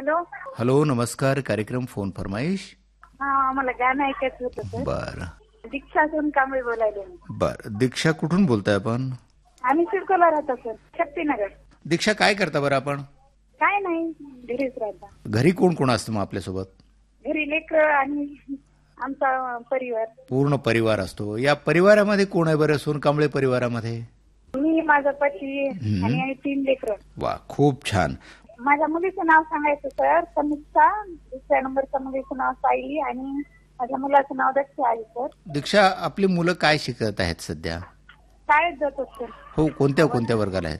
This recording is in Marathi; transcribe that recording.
हॅलो. हॅलो, नमस्कार. कार्यक्रम फोन फरमाईश. हा, मला गाणं ऐकायचं होतं सर. बर दीक्षा सोन कांबळे बोलायले. बर दीक्षा, कुठून बोलताय आपण? आम्ही सिडकोला राहतो सर, शक्तीनगर. दीक्षा, काय करता बरं आपण? काय नाही, घरीच राहता. घरी कोण कोण असतं मग आपल्यासोबत? घरी लेकर आणि आमचा परिवार. पूर्ण परिवार असतो. या परिवारामध्ये कोण आहे बरं, सोनकांबळे परिवारामध्ये? मी, माझा पती आणि 3 लेकर. वा, खूप छान. माझ्या मुलीचं नाव सांगायचं सर, समीक्षा. दुसऱ्या नंबरच्या मुलीचं नाव सायली आणि माझ्या मुलाचं नाव दक्ष आहे सर. दीक्षा, आपली मुलं काय शिकत आहेत सध्या? शाळेत जातो सर. हो, कोणत्या कोणत्या वर्गाला आहेत?